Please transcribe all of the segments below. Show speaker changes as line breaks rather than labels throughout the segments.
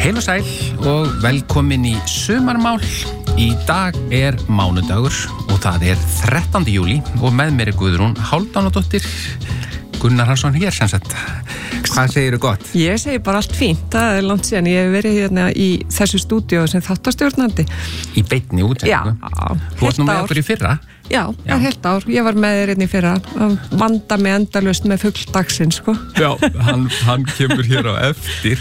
Heil og sæl og velkomin í sumarmál. Í dag mánudagur og það 13. júlí og með mér Guðrún Hálfdánadóttir. Gunnar Hansson hér sem sagt. Hvað segirðu gott?
Ég segi bara allt fínt. Það langt síðan ég hef verið hérna í þessu stúdíó sem þáttastjórnandi.
Í beinni útsendingu?
Já.
Þú varst nú með okkur í fyrra?
Já, heilt ár. Ég var með þér í fyrra. Vanda mig endalaust með fugl dagsins, sko.
Já, hann kemur hér á eftir.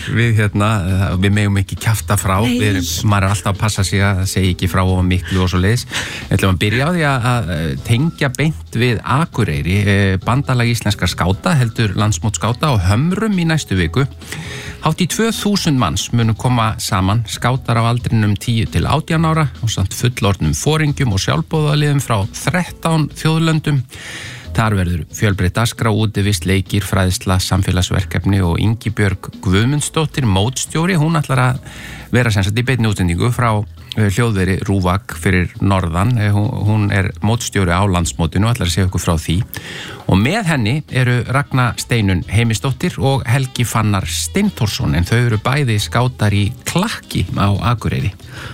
Við megum ekki kjafta frá. Maður alltaf að passa sig að segja ekki frá og miklu og svo leiðis. Við ætlum að byrja á því að tengja beint við Akureyri. Bandalag íslenskra skáta heldur landsmót skáta á Hömrum í næstu viku. Hátt í 2000 manns munu koma saman, skátar á aldrinum 10 til 18 ára og samt fullorðnum foringjum og sjálfboðaliðum frá 13 þjóðlöndum. Þar verður fjölbreytt dagskrá, útivist, leikir, fræðsla, samfélagsverkefni og Ingibjörg Guðmundsdóttir, mótstjóri. Hún ætlar að vera sem sagt í beinni útsendingu frá hljóðveri Rúvak fyrir norðan. Hún mótstjóri á landsmótinu og ætlar að segja okkur frá því. Og með henni eru Ragna Steinun Heimisdóttir og Helgi Fannar Steintórsson, en þau eru bæði skátar í Klakki á Akureyri.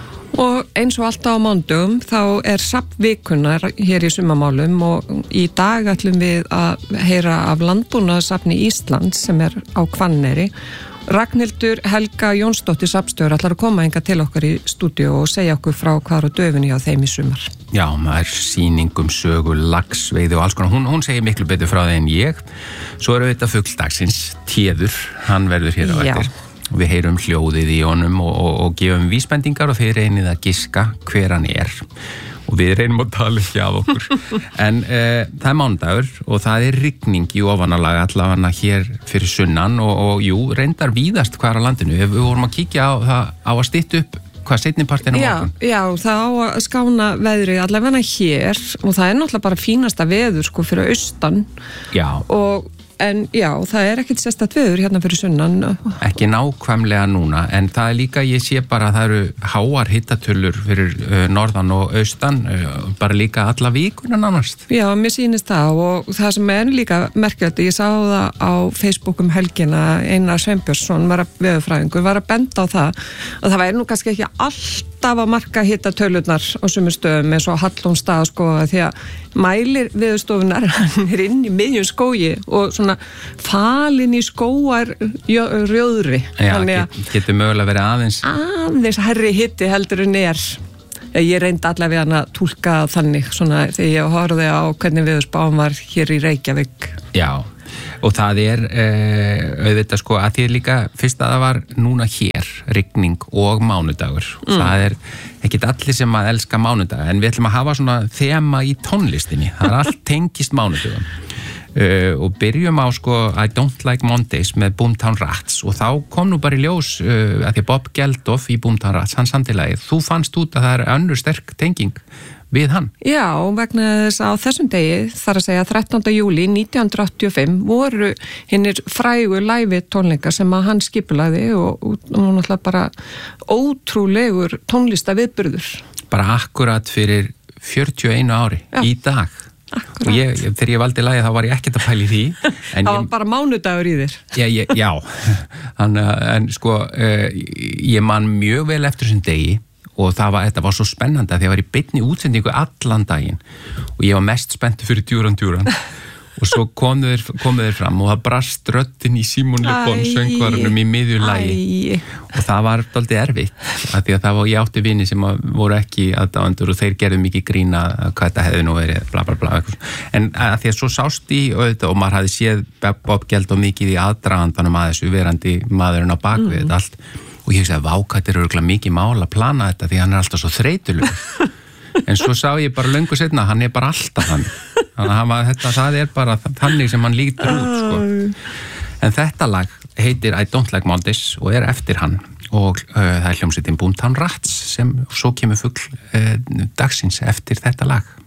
Og eins og alltaf á mándugum þá safnvikunar hér í sumarmálum og í dag ætlum við að heyra af Landbúnaðarsafni Íslands sem á Hvanneyri. Ragnhildur Helga Jónsdóttir safnstjóri ætlar að koma hingað til okkar í stúdíu og segja okkur frá hvað á döfinni á þeim í sumar.
Já, maður sýningum, sögu, laxveiði og alls konar. Hún segir miklu betur frá það en ég. Svo þetta fugl dagsins, Téður, hann verður hér á eftir. Við heyrum hljóðið í honum og gefum vísbendingar og þeir reynið að giska hver hann og við reynum að tala ekki af okkur. En það mánudagur og það rigning í ofanalega allavega hér fyrir sunnan og jú, reyndar víðast hvar á landinu. Við vorum að kíkja á að stytta upp hvað seinnipartinn á morgun. Já,
það á að skána veðri allavega hér og það náttúrulega bara fínasta veður sko fyrir austan.
Já.
En já, það ekkert sérstakt veður hérna fyrir sunnan.
Ekki nákvæmlega núna, en það líka, ég sé bara að það eru háar hittatölur fyrir norðan og austan, bara líka alla vikuna nánast. Já,
mér sýnist það og það sem líka merkilegt, ég sá það á Facebook helgina, Einar Sveinbjörnsson, veðurfræðingur, var að benda á það og það væri nú kannski ekki alltaf að marka hittatölurnar á sumum stöðum eins og Hallónstað sko, því að mælir veðurstofunar, hann inn í miðjum skógi og svona falinn í skóar rjóðri.
Já, getur mögulega verið
aðeins herri hitti heldur en Ég reyndi allavega hann að túlka þannig svona þegar ég horfði á hvernig veðurspáin var hér í Reykjavík.
Já, og það auðvitað sko að því líka fyrst að það var núna hér rigning og mánudagur. Það ekkert allir sem að elska mánudaga en við ætlum að hafa svona þema í tónlistinni. Það allt tengist mánudagum. Og byrjum á sko I Don't Like Mondays með Boomtown Rats og þá kom nú bara í ljós að því að Bob Geldof í Boomtown Rats, hann samtilegið, þú fannst út að það önnur sterk tenging við hann.
Já, vegna þess að á þessum degi, þar að segja 13. júlí 1985 voru hinnir frægu live tónleikar sem að hann skipulagði og náttúrulega bara ótrúlegur tónlistaviðburður.
Bara akkurat fyrir 41 ári í dag.
Akkurat.
Og þegar ég valdi lagið þá var ég ekkert að pæla í því.
Það var bara mánudagur í þér.
Já. En sko, ég man mjög vel eftir þessum degi og þetta var svo spennandi að því að ég var í beinni útsendingu allan daginn og ég var mest spenntur fyrir Djúran og svo komu þeir fram og það brast röddin í Símon Le Bon söngvarunum í miðju lagi og það var dálítið erfitt af því að ég átti vini sem voru ekki aðdáendur og þeir gerðu mikið grína hvað þetta hefði nú verið bla bla bla en að því að svo sást í og maður hafði séð Bob Geldof mikið í aðdragandanum að þessu verandi maðurinn á bakvið þetta allt og ég sagði vákættir örgulega mikið mál að plana þetta því hann alltaf svo þreytulegur en svo sá ég bara löngu seinna hann bara alltaf þannig það bara þannig sem hann lítur út sko. En þetta lag heitir I Don't Like Mondays og eftir hann og það hljómsveitin Boomtown Rats sem svo kemur fugl dagsins eftir þetta lag.